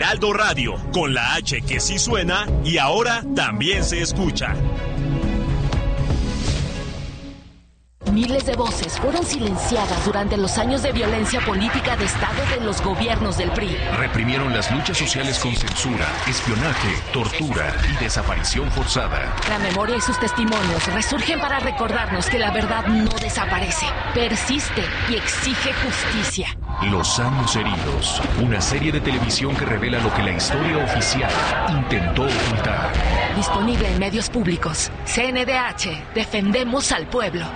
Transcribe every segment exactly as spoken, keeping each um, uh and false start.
Heraldo Radio, con la H que sí suena y ahora también se escucha. Miles de voces fueron silenciadas durante los años de violencia política de Estado de los gobiernos del P R I. Reprimieron las luchas sociales con censura, espionaje, tortura y desaparición forzada. La memoria y sus testimonios resurgen para recordarnos que la verdad no desaparece, persiste y exige justicia. Los años heridos, una serie de televisión que revela lo que la historia oficial intentó ocultar. Disponible en medios públicos. C N D H, defendemos al pueblo.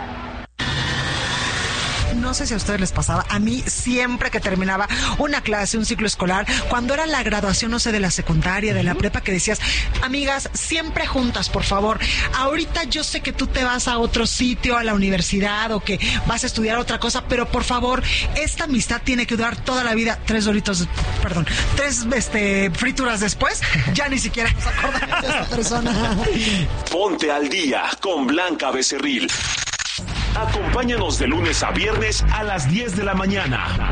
No sé si a ustedes les pasaba, a mí siempre que terminaba una clase, un ciclo escolar, cuando era la graduación, no sé, de la secundaria, de la prepa, que decías, amigas, siempre juntas, por favor. Ahorita yo sé que tú te vas a otro sitio, a la universidad, o que vas a estudiar otra cosa, pero por favor, esta amistad tiene que durar toda la vida. Tres doritos, perdón, tres este, frituras después, ya ni siquiera nos acordamos de esta persona. Ponte al día con Blanca Becerril. Acompáñanos de lunes a viernes a las diez de la mañana.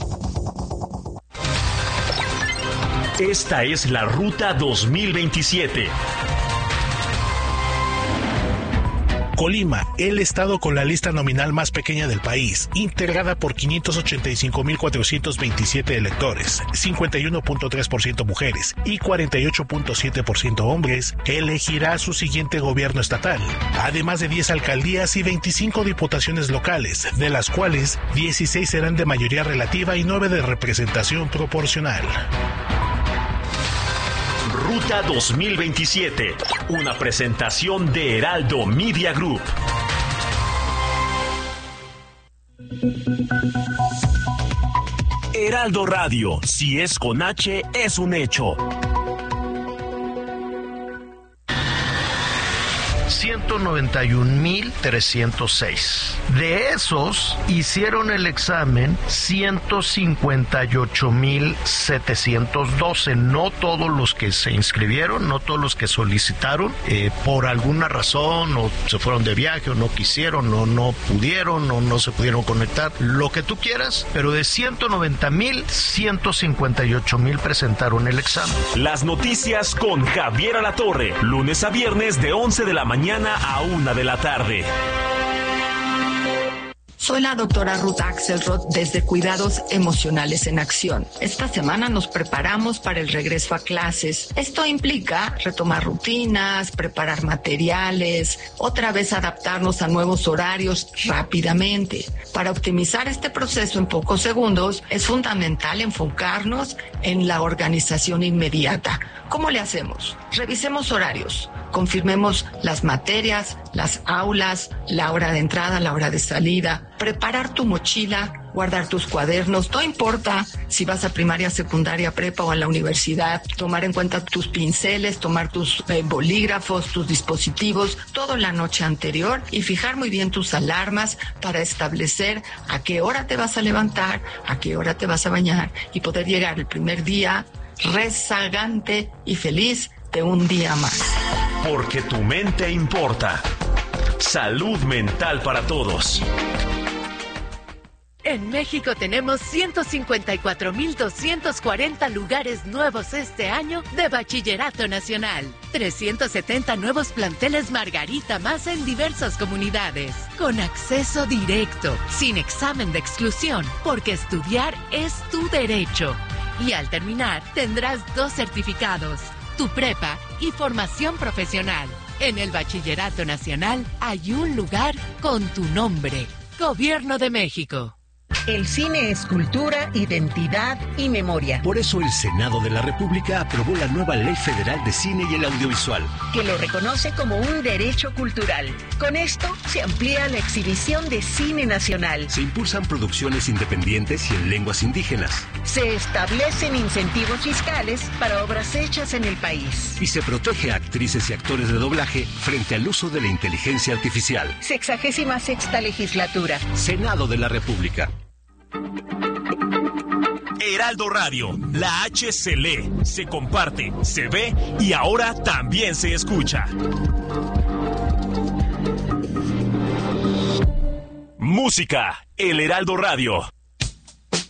Esta es la Ruta dos mil veintisiete. Colima, el estado con la lista nominal más pequeña del país, integrada por quinientos ochenta y cinco mil cuatrocientos veintisiete electores, cincuenta y uno punto tres por ciento mujeres y cuarenta y ocho punto siete por ciento hombres, elegirá su siguiente gobierno estatal, además de diez alcaldías y veinticinco diputaciones locales, de las cuales dieciséis serán de mayoría relativa y nueve de representación proporcional. Ruta dos mil veintisiete, una presentación de Heraldo Media Group. Heraldo Radio, si es con H, es un hecho. ciento noventa y un mil trescientos seis. De esos, hicieron el examen ciento cincuenta y ocho mil setecientos doce. No todos los que se inscribieron, no todos los que solicitaron, eh, por alguna razón, o se fueron de viaje, o no quisieron, o no pudieron, o no se pudieron conectar, lo que tú quieras, pero de ciento noventa mil, ciento cincuenta y ocho mil presentaron el examen. Las noticias con Javier Alatorre, lunes a viernes de once de la mañana a una de la tarde. Soy la doctora Ruth Axelrod desde Cuidados Emocionales en Acción. Esta semana nos preparamos para el regreso a clases. Esto implica retomar rutinas, preparar materiales, otra vez adaptarnos a nuevos horarios rápidamente. Para optimizar este proceso en pocos segundos, es fundamental enfocarnos en la organización inmediata. ¿Cómo le hacemos? Revisemos horarios. Confirmemos las materias, las aulas, la hora de entrada, la hora de salida, preparar tu mochila, guardar tus cuadernos, no importa si vas a primaria, secundaria, prepa o a la universidad, tomar en cuenta tus pinceles, tomar tus eh, bolígrafos, tus dispositivos, todo la noche anterior y fijar muy bien tus alarmas para establecer a qué hora te vas a levantar, a qué hora te vas a bañar y poder llegar el primer día rezagante y feliz de un día más. Porque tu mente importa. Salud mental para todos. En México tenemos ciento cincuenta y cuatro mil doscientos cuarenta lugares nuevos este año de Bachillerato Nacional. trescientos setenta nuevos planteles Margarita más en diversas comunidades. Con acceso directo, sin examen de exclusión, porque estudiar es tu derecho. Y al terminar, tendrás dos certificados, tu prepa y formación profesional. En el Bachillerato Nacional hay un lugar con tu nombre. Gobierno de México. El cine es cultura, identidad y memoria. Por eso el Senado de la República aprobó la nueva Ley Federal de Cine y el Audiovisual, que lo reconoce como un derecho cultural. Con esto se amplía la exhibición de cine nacional. Se impulsan producciones independientes y en lenguas indígenas. Se establecen incentivos fiscales para obras hechas en el país. Y se protege a actrices y actores de doblaje frente al uso de la inteligencia artificial. Sexagésima sexta legislatura. Senado de la República. Heraldo Radio, la H se lee, se comparte, se ve y ahora también se escucha. Música, el Heraldo Radio.